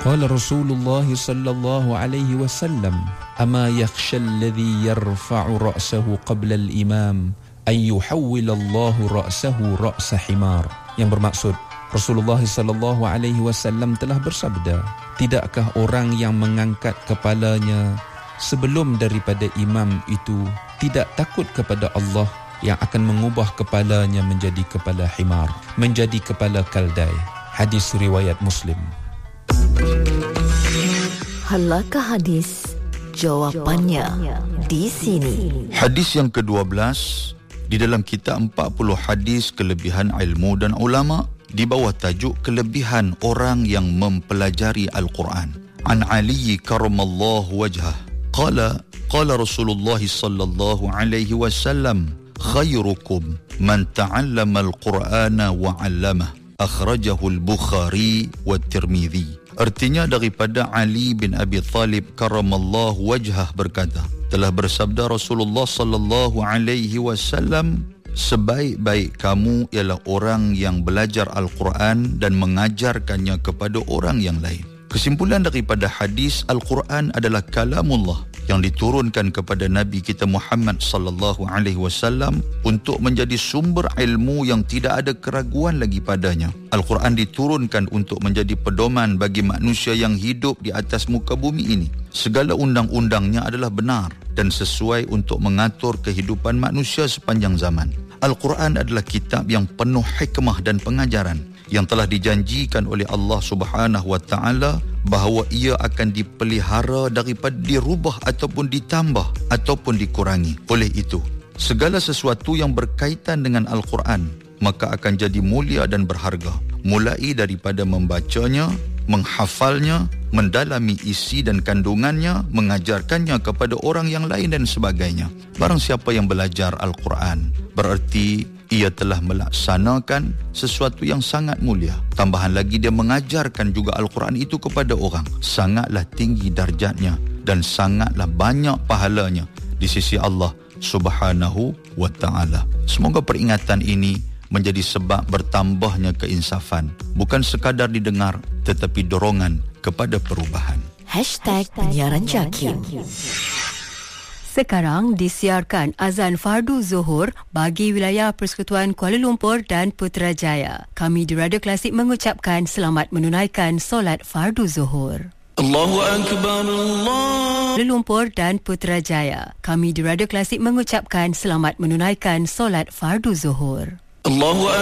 قال رسول الله صلى الله عليه وسلم أما يخشى الذي يرفع رأسه قبل الإمام أن يحول الله رأسه رأس حمار. Yang bermaksud Rasulullah sallallahu alaihi wasallam telah bersabda, tidakkah orang yang mengangkat kepalanya sebelum daripada imam itu tidak takut kepada Allah yang akan mengubah kepalanya menjadi kepala himar, menjadi kepala kaldai. Hadis riwayat Muslim. Halakah hadis? Jawapannya di sini. Hadis yang ke-12 di dalam kitab 40 hadis kelebihan ilmu dan ulama, di bawah tajuk kelebihan orang yang mempelajari Al-Quran. An Ali karramallahu wajhah qala Rasulullah sallallahu alaihi wasallam khairukum man ta'allama al-Qur'ana wa 'allama, akhrajahu al-Bukhari wa Tirmidzi. Artinya daripada Ali bin Abi Talib karramallahu wajhah berkata, telah bersabda Rasulullah sallallahu alaihi wasallam, sebaik-baik kamu ialah orang yang belajar Al-Quran dan mengajarkannya kepada orang yang lain. Kesimpulan daripada hadis, Al-Quran adalah kalamullah yang diturunkan kepada Nabi kita Muhammad sallallahu alaihi wasallam untuk menjadi sumber ilmu yang tidak ada keraguan lagi padanya. Al-Quran diturunkan untuk menjadi pedoman bagi manusia yang hidup di atas muka bumi ini. Segala undang-undangnya adalah benar dan sesuai untuk mengatur kehidupan manusia sepanjang zaman. Al-Quran adalah kitab yang penuh hikmah dan pengajaran yang telah dijanjikan oleh Allah Subhanahu wa taala bahawa ia akan dipelihara daripada dirubah ataupun ditambah ataupun dikurangi. Oleh itu, segala sesuatu yang berkaitan dengan Al-Quran maka akan jadi mulia dan berharga, mulai daripada membacanya, menghafalnya, mendalami isi dan kandungannya, mengajarkannya kepada orang yang lain dan sebagainya. Barang siapa yang belajar Al-Quran, berarti ia telah melaksanakan sesuatu yang sangat mulia. Tambahan lagi, dia mengajarkan juga Al-Quran itu kepada orang. Sangatlah tinggi darjatnya dan sangatlah banyak pahalanya di sisi Allah Subhanahu wa ta'ala. Semoga peringatan ini menjadi sebab bertambahnya keinsafan, bukan sekadar didengar tetapi dorongan kepada perubahan. #penyiaran Jakim. Sekarang disiarkan azan fardu zuhur bagi wilayah Persekutuan Kuala Lumpur dan Putrajaya. Kami di Radio Klasik mengucapkan selamat menunaikan solat fardu zuhur. Allahu Akbar Allah. Kuala Lumpur dan Putrajaya. Kami di Radio Klasik mengucapkan selamat menunaikan solat fardu zuhur. Allahu